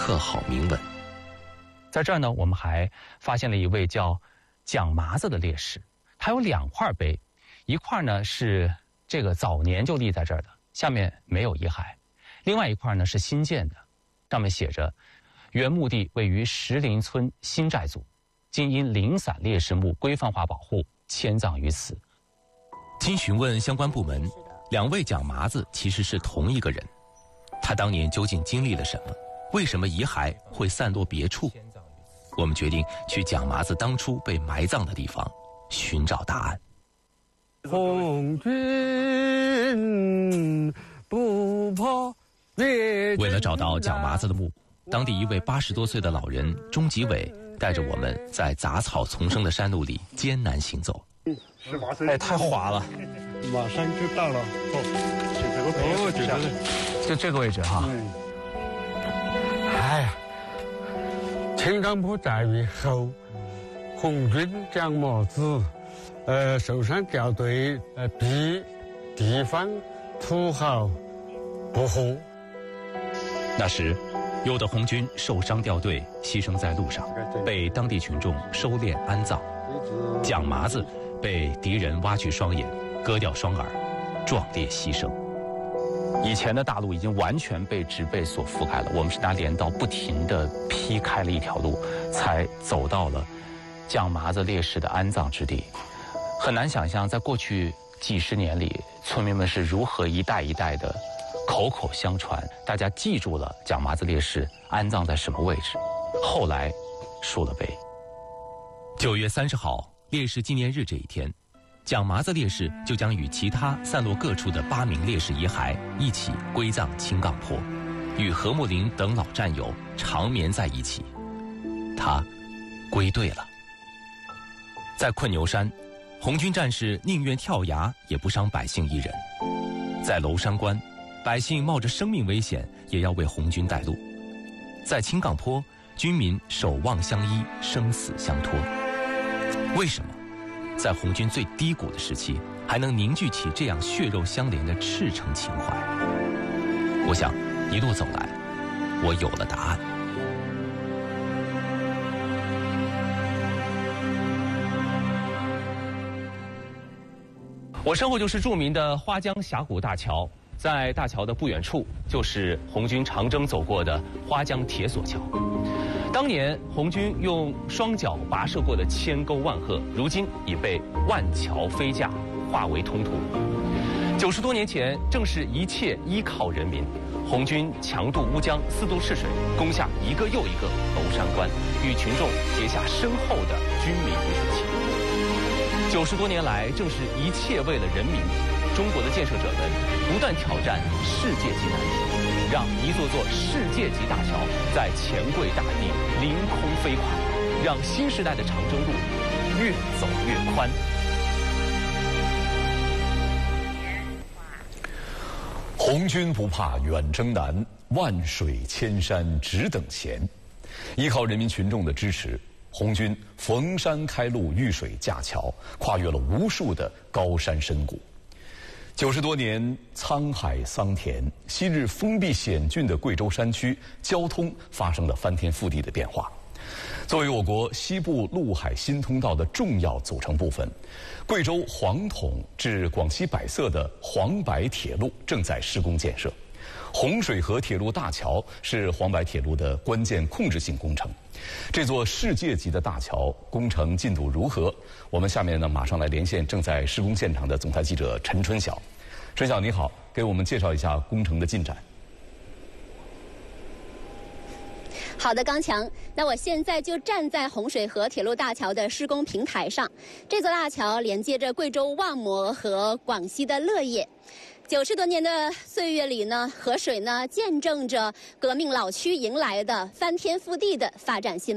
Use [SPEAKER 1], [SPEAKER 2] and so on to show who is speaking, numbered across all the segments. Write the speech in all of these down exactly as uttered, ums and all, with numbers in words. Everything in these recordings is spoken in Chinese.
[SPEAKER 1] 刻好铭文。
[SPEAKER 2] 在这儿呢，我们还发现了一位叫蒋麻子的烈士，他有两块碑，一块呢是这个早年就立在这儿的，下面没有遗骸；另外一块呢是新建的，上面写着原墓地位于石林村新寨组，今因零散烈士墓规范化保护，迁葬于此。
[SPEAKER 1] 经询问相关部门，两位蒋麻子其实是同一个人。他当年究竟经历了什么？为什么遗骸会散落别处？我们决定去蒋麻子当初被埋葬的地方寻找答案。
[SPEAKER 3] 红军不怕烈。
[SPEAKER 1] 为了找到蒋麻子的墓，当地一位八十多岁的老人钟吉伟带着我们在杂草丛生的山路里艰难行走。
[SPEAKER 2] 哎，太滑了，
[SPEAKER 3] 马上就到了。哦，就这个哦，就这个，
[SPEAKER 2] 就这个位置哈。
[SPEAKER 3] 嗯。哎呀，青冈坡在以后，红军蒋麻子，呃，受伤掉队，呃，逼地方土豪不和。
[SPEAKER 1] 那时，有的红军受伤掉队，牺牲在路上，被当地群众收敛安葬。蒋麻子被敌人挖去双眼，割掉双耳，壮烈牺牲。
[SPEAKER 2] 以前的大路已经完全被植被所覆盖了，我们是拿镰刀不停地劈开了一条路，才走到了蒋麻子烈士的安葬之地。很难想象，在过去几十年里，村民们是如何一代一代的口口相传，大家记住了蒋麻子烈士安葬在什么位置，后来竖了碑。
[SPEAKER 1] 九月三十号，烈士纪念日这一天，蒋麻子烈士就将与其他散落各处的八名烈士遗骸一起归葬青冈坡，与何木林等老战友长眠在一起。他归队了。在困牛山，红军战士宁愿跳崖也不伤百姓一人。在娄山关，百姓冒着生命危险也要为红军带路。在青冈坡，军民守望相依，生死相托。为什么在红军最低谷的时期，还能凝聚起这样血肉相连的赤诚情怀？我想，一路走来，我有了答案。
[SPEAKER 2] 我身后就是著名的花江峡谷大桥，在大桥的不远处，就是红军长征走过的花江铁索桥。当年红军用双脚跋涉过的千沟万壑，如今已被万桥飞架化为通途。九十多年前，正是一切依靠人民，红军强渡乌江，四渡赤水，攻下一个又一个娄山关，与群众结下深厚的军民归属情。九十多年来，正是一切为了人民，中国的建设者们不断挑战世界级难题。让一座座世界级大桥在钱柜大地凌空飞跨，让新时代的长征路越走越宽。
[SPEAKER 4] 红军不怕远征难，万水千山只等闲。依靠人民群众的支持，红军逢山开路，遇水架桥，跨越了无数的高山深谷。九十多年沧海桑田，昔日封闭险峻的贵州山区交通发生了翻天覆地的变化。作为我国西部陆海新通道的重要组成部分，贵州黄统至广西百色的黄白铁路正在施工建设。红水河铁路大桥是黄白铁路的关键控制性工程。这座世界级的大桥工程进度如何？我们下面呢马上来连线正在施工现场的总台记者陈春晓。春晓你好，给我们介绍一下工程的进展。
[SPEAKER 5] 好的，刚强。那我现在就站在红水河铁路大桥的施工平台上。这座大桥连接着贵州望摩和广西的乐业。九十多年的岁月里呢，河水呢见证着革命老区迎来的翻天覆地的发展新貌。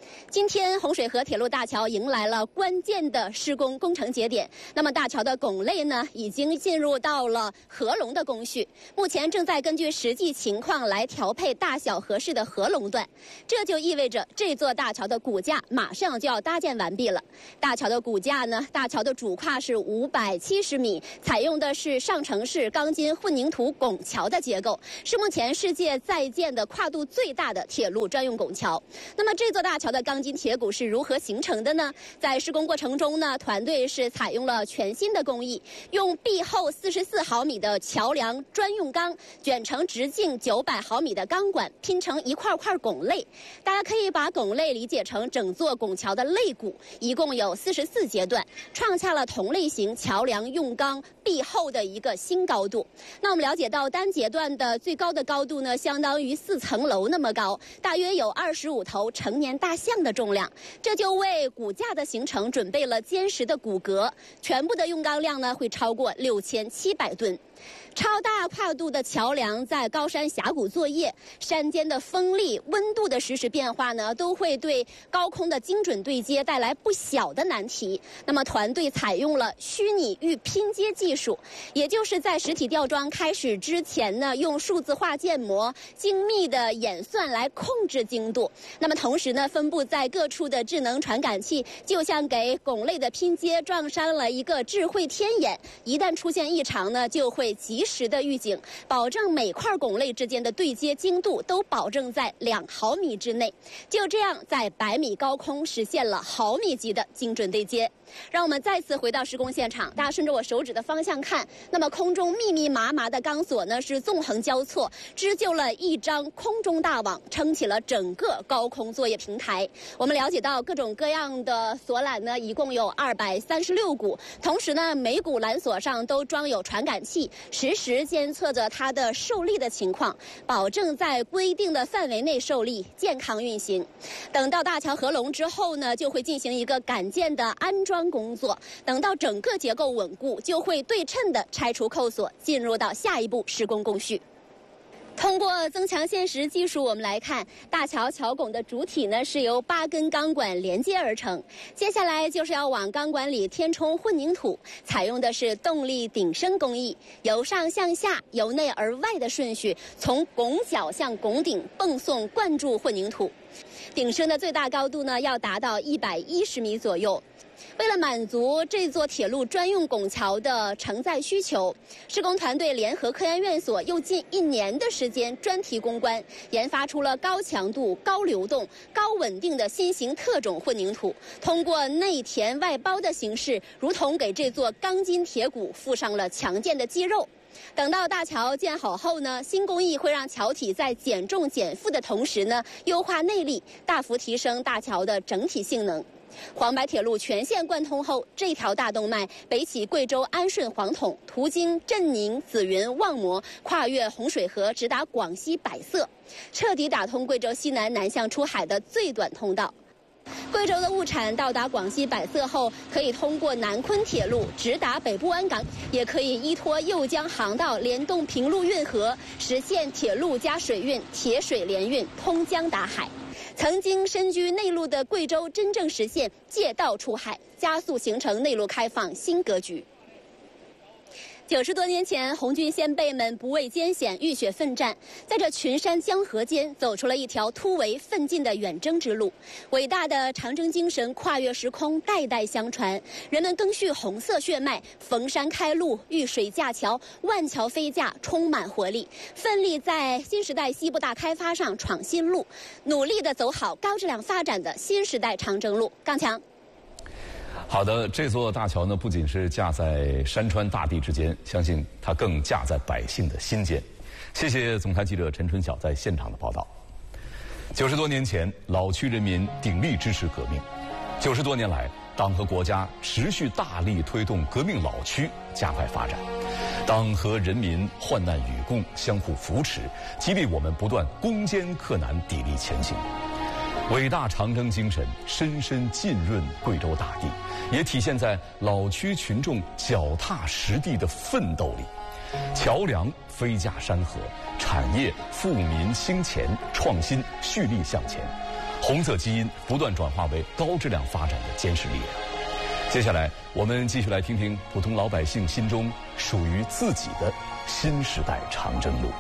[SPEAKER 5] 今天洪水河铁路大桥迎来了关键的施工工程节点。那么大桥的拱肋呢，已经进入到了合龙的工序，目前正在根据实际情况来调配大小合适的合龙段。这就意味着这座大桥的骨架马上就要搭建完毕了。大桥的骨架呢，大桥的主跨是五百七十米，采用的是上承式钢筋混凝土拱桥的结构，是目前世界在建的跨度最大的铁路专用拱桥。那么这座大桥的钢筋铁骨是如何形成的呢？在施工过程中呢，团队是采用了全新的工艺，用壁厚四十四毫米的桥梁专用钢卷成直径九百毫米的钢管，拼成一块块拱肋。大家可以把拱肋理解成整座拱桥的肋骨，一共有四十四节段，创下了同类型桥梁用钢壁厚的一个新高度。那我们了解到，单节段的最高的高度呢，相当于四层楼那么高，大约有二十五头成年大象的重量，这就为骨架的形成准备了坚实的骨骼，全部的用钢量呢会超过六千七百吨。超大跨度的桥梁在高山峡谷作业，山间的风力、温度的实时变化呢，都会对高空的精准对接带来不小的难题。那么，团队采用了虚拟预拼接技术，也就是在实体吊装开始之前呢，用数字化建模精密的演算来控制精度。那么，同时呢，分布在各处的智能传感器，就像给拱肋的拼接撞上了一个智慧天眼，一旦出现异常呢，就会及时的预警，保证每块拱肋之间的对接精度都保证在两毫米之内。就这样，在百米高空实现了毫米级的精准对接。让我们再次回到施工现场，大家顺着我手指的方向看，那么空中密密麻麻的钢索呢是纵横交错，织就了一张空中大网，撑起了整个高空作业平台。我们了解到，各种各样的索缆呢，一共有二百三十六股，同时呢，每股缆索上都装有传感器，实时监测着它的受力的情况，保证在规定的范围内受力，健康运行。等到大桥合龙之后呢，就会进行一个赶件的安装工作，等到整个结构稳固，就会对称的拆除扣索，进入到下一步施工工序。通过增强现实技术，我们来看大桥桥拱的主体呢是由八根钢管连接而成，接下来就是要往钢管里填充混凝土，采用的是动力顶升工艺，由上向下、由内而外的顺序，从拱角向拱顶泵送灌注混凝土。顶升的最大高度呢要达到一百一十米左右。为了满足这座铁路专用拱桥的承载需求，施工团队联合科研院所又近一年的时间专题攻关，研发出了高强度、高流动、高稳定的新型特种混凝土，通过内填外包的形式，如同给这座钢筋铁骨附上了强健的肌肉。等到大桥建好后呢，新工艺会让桥体在减重减负的同时呢，优化内力，大幅提升大桥的整体性能。黄白铁路全线贯通后，这条大动脉北起贵州安顺黄统，途经镇宁、紫云、望摩，跨越洪水河，直达广西百色，彻底打通贵州西南南向出海的最短通道。贵州的物产到达广西百色后，可以通过南昆铁路直达北部湾港，也可以依托右江航道联动平陆运河，实现铁路加水运、铁水联运，通江达海。曾经身居内陆的贵州真正实现借道出海，加速形成内陆开放新格局。九十多年前，红军先辈们不畏艰险，浴血奋战，在这群山江河间走出了一条突围奋进的远征之路。伟大的长征精神跨越时空，代代相传。人们赓续红色血脉，逢山开路，遇水架桥，万桥飞架，充满活力，奋力在新时代西部大开发上闯新路，努力地走好高质量发展的新时代长征路。刚强。
[SPEAKER 4] 好的，这座大桥呢，不仅是架在山川大地之间，相信它更架在百姓的心间。谢谢总台记者陈春晓在现场的报道。九十多年前，老区人民鼎力支持革命；九十多年来，党和国家持续大力推动革命老区加快发展。党和人民患难与共，相互扶持，激励我们不断攻坚克难，砥砺前行。伟大长征精神深深浸润贵州大地，也体现在老区群众脚踏实地的奋斗里。桥梁飞架山河，产业富民兴前，创新蓄力向前。 红色基因不断转化为高质量发展的坚实力量。接下来，我们继续来听听普通老百姓心中属于自己的新时代长征路。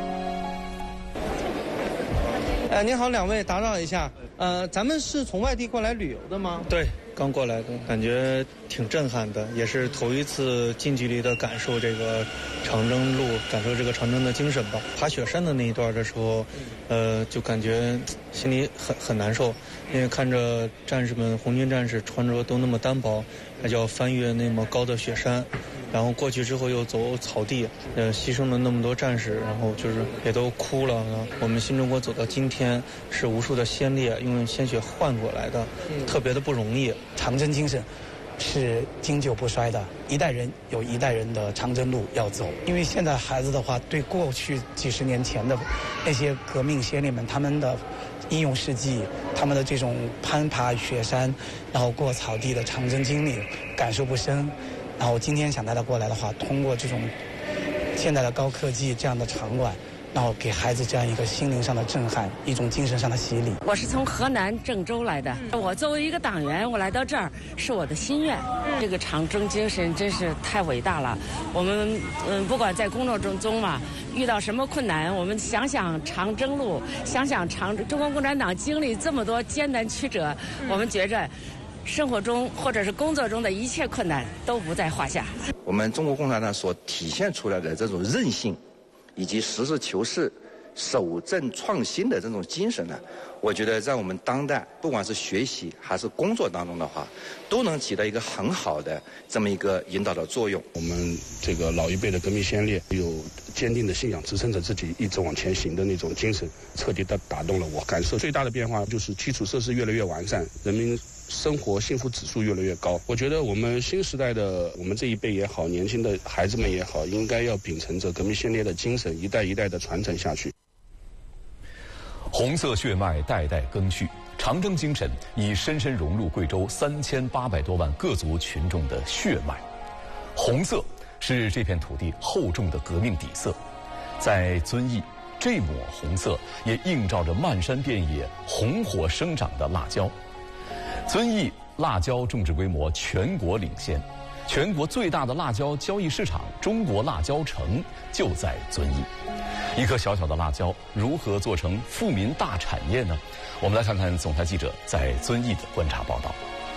[SPEAKER 6] 呃，您好，两位，打扰一下，呃，咱们是从外地过来旅游的吗？
[SPEAKER 7] 对，刚过来的，感觉挺震撼的，也是头一次近距离的感受这个长征路，感受这个长征的精神吧。爬雪山的那一段的时候，呃，就感觉心里很很难受，因为看着战士们，红军战士穿着都那么单薄，还要翻越那么高的雪山。然后过去之后又走草地，呃，牺牲了那么多战士，然后就是也都哭了。我们新中国走到今天，是无数的先烈用鲜血换过来的，嗯、特别的不容易。
[SPEAKER 8] 长征精神是经久不衰的，一代人有一代人的长征路要走。因为现在孩子的话，对过去几十年前的那些革命先烈们，他们的英勇事迹，他们的这种攀爬雪山，然后过草地的长征经历，感受不深。然后今天想带他过来的话，通过这种现代的高科技这样的场馆，然后给孩子这样一个心灵上的震撼，一种精神上的洗礼。
[SPEAKER 9] 我是从河南郑州来的，我作为一个党员，我来到这儿是我的心愿。这个长征精神真是太伟大了。我们嗯，不管在工作中中嘛，遇到什么困难，我们想想长征路，想想长中国共产党经历这么多艰难曲折，我们觉着生活中或者是工作中的一切困难都不在话下。
[SPEAKER 10] 我们中国共产党所体现出来的这种韧性，以及实事求是、守正创新的这种精神呢，我觉得在我们当代，不管是学习还是工作当中的话，都能起到一个很好的这么一个引导的作用。
[SPEAKER 11] 我们这个老一辈的革命先烈有坚定的信仰支撑着自己一直往前行的那种精神，彻底的打动了我。感受最大的变化就是基础设施越来越完善，人民生活幸福指数越来越高。我觉得我们新时代的我们这一辈也好，年轻的孩子们也好，应该要秉承着革命先烈的精神，一代一代的传承下去。
[SPEAKER 4] 红色血脉代代更续，长征精神已深深融入贵州三千八百多万各族群众的血脉。红色是这片土地厚重的革命底色，在遵义，这抹红色也映照着漫山遍野红火生长的辣椒。遵义辣椒种植规模全国领先，全国最大的辣椒交易市场中国辣椒城就在遵义。一颗小小的辣椒如何做成富民大产业呢？我们来看看总台记者在遵义的观察报道。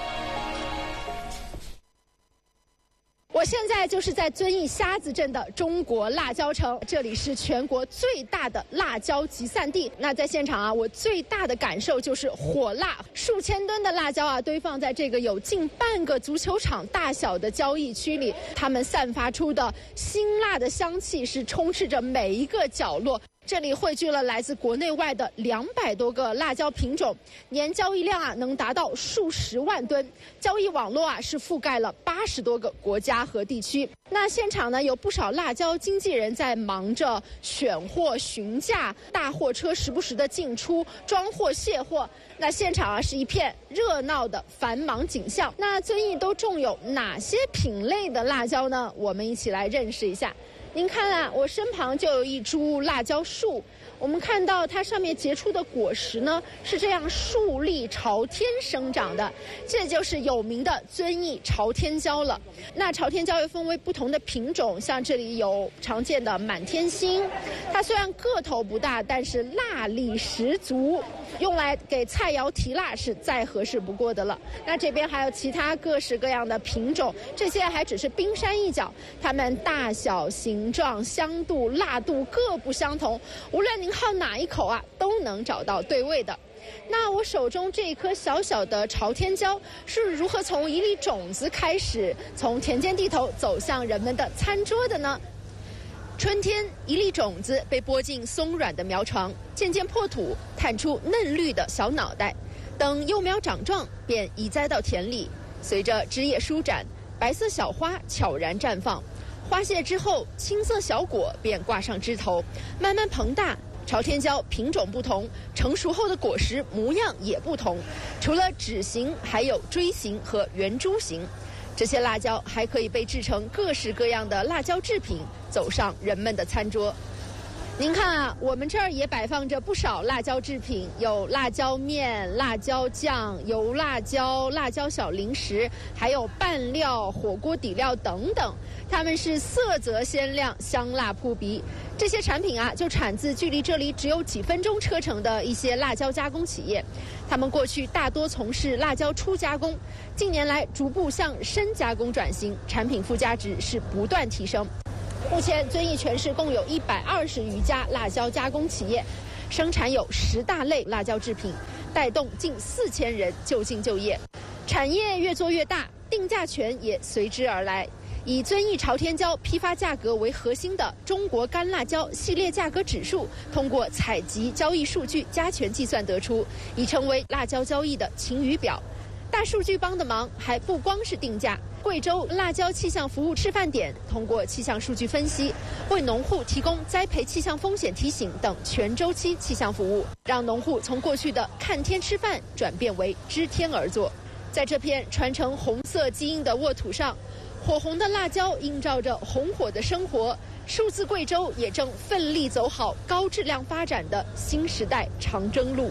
[SPEAKER 12] 我现在就是在遵义虾子镇的中国辣椒城，这里是全国最大的辣椒集散地。那在现场啊，我最大的感受就是火辣，数千吨的辣椒啊堆放在这个有近半个足球场大小的交易区里，它们散发出的辛辣的香气是充斥着每一个角落。这里汇聚了来自国内外的两百多个辣椒品种，年交易量啊能达到数十万吨，交易网络啊是覆盖了八十多个国家和地区。那现场呢有不少辣椒经纪人在忙着选货询价，大货车时不时的进出装货卸货。那现场啊是一片热闹的繁忙景象。那遵义都种有哪些品类的辣椒呢？我们一起来认识一下。您看啊，我身旁就有一株辣椒树，我们看到它上面结出的果实呢是这样竖立朝天生长的，这就是有名的遵义朝天椒了。那朝天椒又分为不同的品种，像这里有常见的满天星，它虽然个头不大，但是辣力十足，用来给菜肴提辣是再合适不过的了。那这边还有其他各式各样的品种，这些还只是冰山一角，它们大小形状、香度、辣度各不相同，无论您好哪一口啊，都能找到对味的。那我手中这一颗小小的朝天椒是如何从一粒种子开始，从田间地头走向人们的餐桌的呢？春天，一粒种子被播进松软的苗床，渐渐破土，探出嫩绿的小脑袋。等幼苗长壮，便移栽到田里。随着枝叶舒展，白色小花悄然绽放。花谢之后，青色小果便挂上枝头，慢慢膨大。朝天椒品种不同，成熟后的果实模样也不同，除了指形，还有锥形和圆珠形。这些辣椒还可以被制成各式各样的辣椒制品，走上人们的餐桌。 您看啊，我们这儿也摆放着不少辣椒制品，有辣椒面、辣椒酱、油辣椒、辣椒小零食，还有拌料、火锅底料等等。它们是色泽鲜亮、香辣扑鼻。这些产品啊，就产自距离这里只有几分钟车程的一些辣椒加工企业。他们过去大多从事辣椒初加工，近年来逐步向深加工转型，产品附加值是不断提升。目前，遵义全市共有一百二十余家辣椒加工企业，生产有十大类辣椒制品，带动近四千人就近就业。产业越做越大，定价权也随之而来。以遵义朝天椒批发价格为核心的中国干辣椒系列价格指数，通过采集交易数据加权计算得出，已成为辣椒交易的晴雨表。大数据帮的忙还不光是定价，贵州辣椒气象服务示范点通过气象数据分析，为农户提供栽培气象风险提醒等全周期气象服务，让农户从过去的看天吃饭转变为知天而作。在这片传承红色基因的沃土上，火红的辣椒映照着红火的生活，数字贵州也正奋力走好高质量发展的新时代长征路。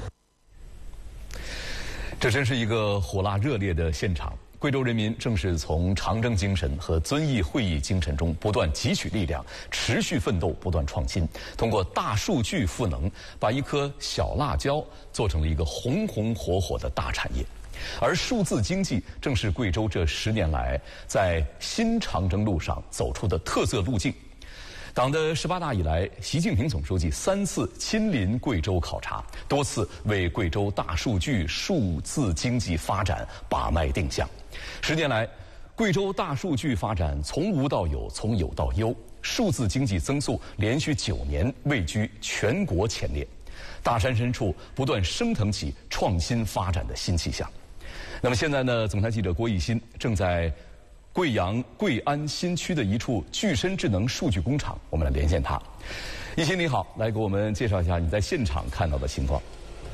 [SPEAKER 4] 这真是一个火辣热烈的现场。贵州人民正是从长征精神和遵义会议精神中不断汲取力量，持续奋斗，不断创新，通过大数据赋能，把一颗小辣椒做成了一个红红火火的大产业。而数字经济正是贵州这十年来在新长征路上走出的特色路径。党的十八大以来，习近平总书记三次亲临贵州考察，多次为贵州大数据、数字经济发展把脉定向。十年来，贵州大数据发展从无到有，从有到优，数字经济增速连续九年位居全国前列。大山深处不断升腾起创新发展的新气象。那么现在呢，总台记者郭艺新正在贵阳贵安新区的一处具身智能数据工厂，我们来连线他。艺新你好，来给我们介绍一下你在现场看到的情况。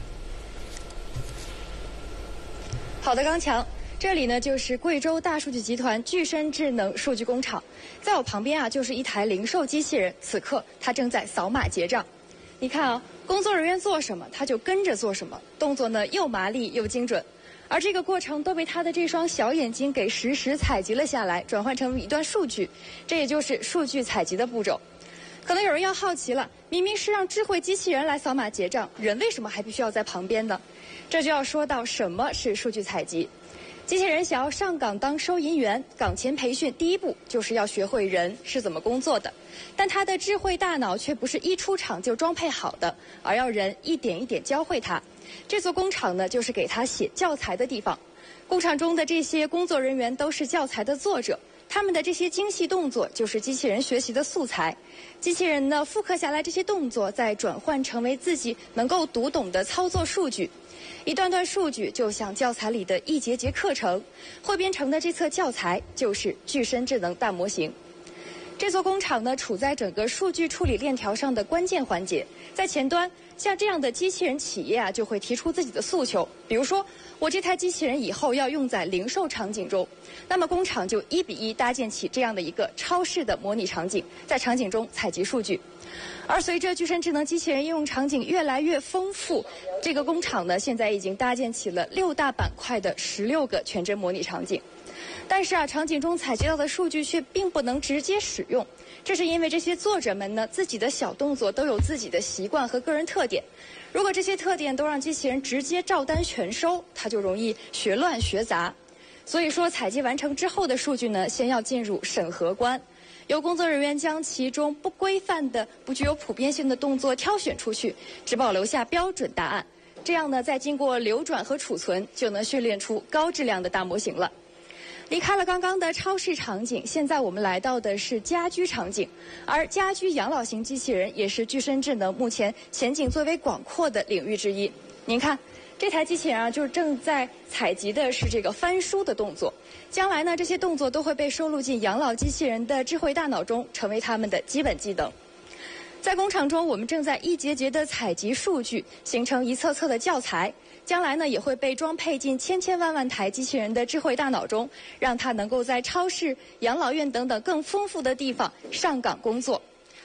[SPEAKER 13] 好的，刚强。这里呢就是贵州大数据集团具身智能数据工厂，在我旁边啊就是一台零售机器人，此刻它正在扫码结账。你看啊，工作人员做什么，它就跟着做什么，动作呢又麻利又精准。而这个过程都被他的这双小眼睛给实时采集了下来，转换成一段数据，这也就是数据采集的步骤。可能有人要好奇了，明明是让智慧机器人来扫码结账，人为什么还必须要在旁边呢？这就要说到什么是数据采集。机器人想要上岗当收银员，岗前培训第一步就是要学会人是怎么工作的，但他的智慧大脑却不是一出厂就装配好的，而要人一点一点教会他。这座工厂呢，就是给他写教材的地方。工厂中的这些工作人员都是教材的作者，他们的这些精细动作就是机器人学习的素材。机器人呢，复刻下来这些动作，再转换成为自己能够读懂的操作数据。一段段数据就像教材里的一节节课程，汇编成的这册教材就是具身智能大模型。这座工厂呢，处在整个数据处理链条上的关键环节。在前端，像这样的机器人企业啊，就会提出自己的诉求，比如说，我这台机器人以后要用在零售场景中，那么工厂就一比一搭建起这样的一个超市的模拟场景，在场景中采集数据。而随着具身智能机器人应用场景越来越丰富，这个工厂呢，现在已经搭建起了六大板块的十六个全真模拟场景。但是啊，场景中采集到的数据却并不能直接使用，这是因为这些作者们呢，自己的小动作都有自己的习惯和个人特点。如果这些特点都让机器人直接照单全收，它就容易学乱学杂。所以说，采集完成之后的数据呢，先要进入审核关，由工作人员将其中不规范的、不具有普遍性的动作挑选出去，只保留下标准答案。这样呢，再经过流转和储存，就能训练出高质量的大模型了。离开了刚刚的超市场景，现在我们来到的是家居场景，而家居养老型机器人也是具身智能目前前景最为广阔的领域之一。您看，这台机器人啊，就是正在采集的是这个翻书的动作。将来呢，这些动作都会被收录进养老机器人的智慧大脑中，成为他们的基本技能。在工厂中，我们正在一节节的采集数据，形成一册册的教材。将来呢，也会被装配进千千万万台机器人的智慧大脑中，让它能够在超市、养老院等等更丰富的地方上岗工作。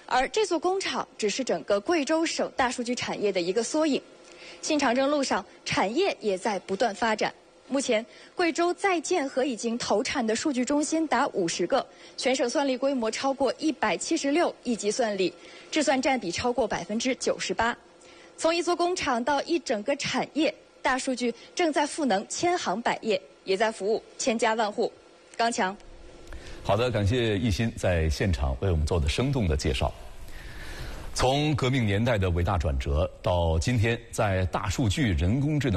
[SPEAKER 13] 而这座工厂只是整个贵州省大数据产业的一个缩影。新长征路上，产业也在不断发展。目前，贵州在建和已经投产的数据中心达五十个，全省算力规模超过一百七十六亿级算力，制算占比超过百分之九十八。从一座工厂到一整个产业，大数据正在赋能千行百业，也在服务千家万户。刚强，
[SPEAKER 4] 好的，感谢一心在现场为我们做的生动的介绍。从革命年代的伟大转折到今天，在大数据、人工智能